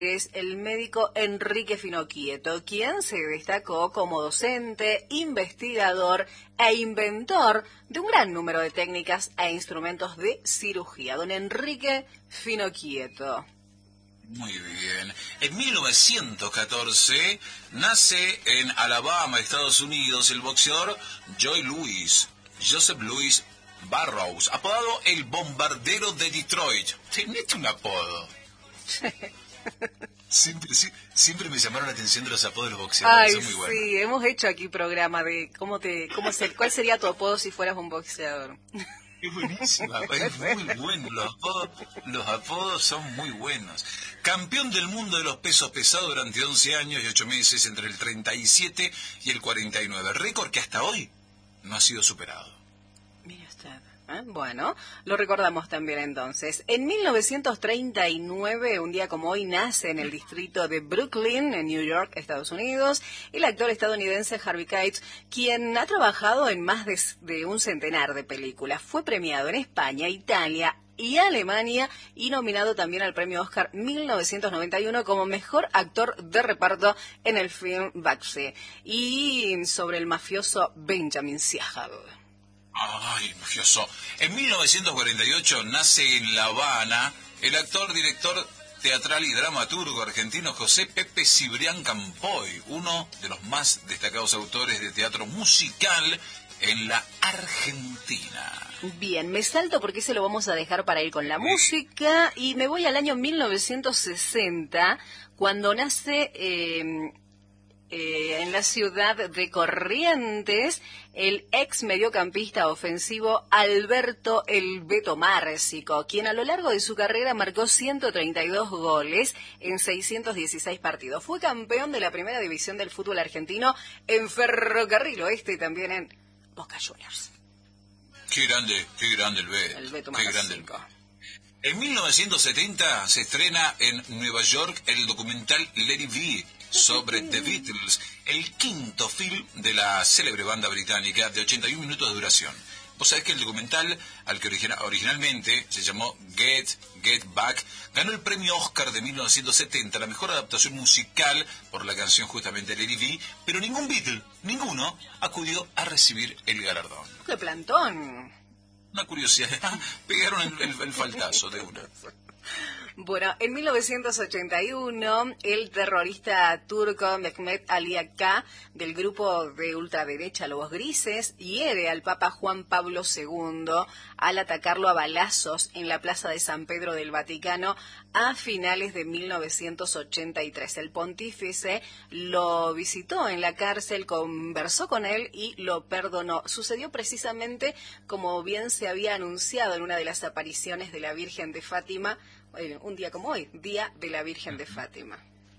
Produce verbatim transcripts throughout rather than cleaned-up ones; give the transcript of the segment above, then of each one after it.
Es el médico Enrique Finochieto, quien se destacó como docente, investigador e inventor de un gran número de técnicas e instrumentos de cirugía. Don Enrique Finochieto. Muy bien. En mil novecientos catorce nace en Alabama, Estados Unidos, el boxeador Joe Louis, Joseph Louis Barrows, apodado el Bombardero de Detroit. Tenete un apodo. Siempre, sí, siempre me llamaron la atención de los apodos de los boxeadores. Ay, son muy buenos. Sí, hemos hecho aquí programa de cómo te, cómo se, cuál sería tu apodo si fueras un boxeador. Es buenísima, es muy bueno. Los apodos, los apodos son muy buenos. Campeón del mundo de los pesos pesados durante once años y ocho meses entre el treinta y siete y el cuarenta y nueve. Récord que hasta hoy no ha sido superado. Mira usted. ¿Eh? Bueno, lo recordamos también entonces. En mil novecientos treinta y nueve, un día como hoy, nace en el distrito de Brooklyn, en New York, Estados Unidos, el actor estadounidense Harvey Keitel, quien ha trabajado en más de, de un centenar de películas. Fue premiado en España, Italia y Alemania y nominado también al premio Oscar mil novecientos noventa y uno como mejor actor de reparto en el film Bagsy y sobre el mafioso Benjamin Siegel. Ay, mafioso. En mil novecientos cuarenta y ocho nace en La Habana el actor, director teatral y dramaturgo argentino José Pepe Cibrián Campoy, uno de los más destacados autores de teatro musical en la Argentina. Bien, me salto porque se lo vamos a dejar para ir con la música y me voy al año mil novecientos sesenta, cuando nace eh, eh, en la ciudad de Corrientes el ex mediocampista ofensivo Alberto El Beto Márcico, quien a lo largo de su carrera marcó ciento treinta y dos goles en seiscientos dieciséis partidos. Fue campeón de la primera división del fútbol argentino en Ferrocarril Oeste y también en Boca Juniors. Qué grande, qué grande el Beto. El Beto qué grande el Márcico. En mil novecientos setenta se estrena en Nueva York el documental Let It Be sobre The Beatles, el quinto film de la célebre banda británica de ochenta y un minutos de duración. Vos sabés que el documental, al que origina, originalmente se llamó Get, Get Back, ganó el premio Oscar de mil novecientos setenta, la mejor adaptación musical por la canción justamente Let It Be, pero ningún Beatle, ninguno, acudió a recibir el galardón. ¡Qué plantón! Una curiosidad, pegaron el, el, el faltazo de una. Bueno, en mil novecientos ochenta y uno, el terrorista turco Mehmet Ali Agca, del grupo de ultraderecha Lobos Grises, hiere al Papa Juan Pablo segundo al atacarlo a balazos en la plaza de San Pedro del Vaticano a finales de mil novecientos ochenta y tres. El pontífice lo visitó en la cárcel, conversó con él y lo perdonó. Sucedió precisamente como bien se había anunciado en una de las apariciones de la Virgen de Fátima, un día como hoy, Día de la Virgen de Fátima.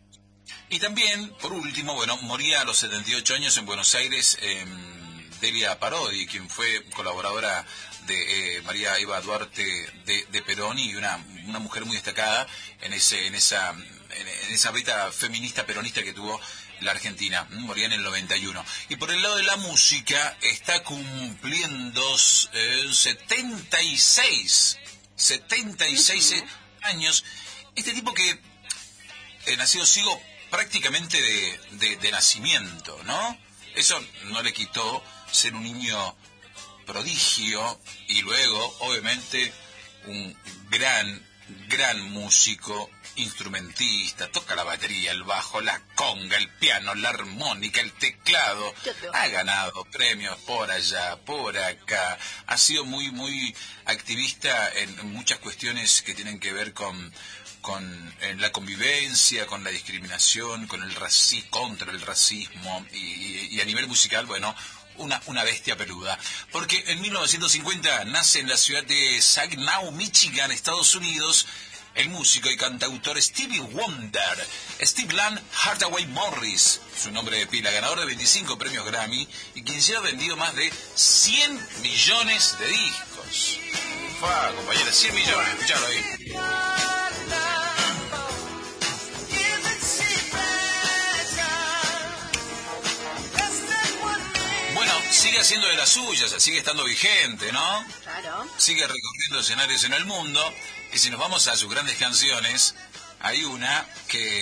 Y también, por último, bueno, moría a los setenta y ocho años en Buenos Aires eh, Delia Parodi, quien fue colaboradora de eh, María Eva Duarte de, de Perón y una, una mujer muy destacada en ese en esa en, en esa beta feminista peronista que tuvo la Argentina. Moría en el noventa y uno. Y por el lado de la música está cumpliendo eh, setenta y seis años, este tipo que eh, nacido ciego prácticamente de, de, de nacimiento, ¿no? Eso no le quitó ser un niño prodigio y luego, obviamente, un gran, gran músico, instrumentista, toca la batería, el bajo, la conga, el piano, la armónica, el teclado. Ha ganado premios por allá, por acá. Ha sido muy, muy activista en muchas cuestiones que tienen que ver con, con en la convivencia, con la discriminación, con el racismo, contra el racismo y, y a nivel musical, bueno, Una, una bestia peluda, porque en mil novecientos cincuenta nace en la ciudad de Saginaw, Michigan, Estados Unidos, el músico y cantautor Stevie Wonder, Steve Land Hardaway Morris, su nombre de pila, ganador de veinticinco premios Grammy y quien ya ha vendido más de cien millones de discos. Fua, compañera, cien millones, escuchalo ahí. Sigue haciendo de las suyas, sigue estando vigente, ¿no? Claro. Sigue recorriendo escenarios en el mundo. Y si nos vamos a sus grandes canciones, hay una que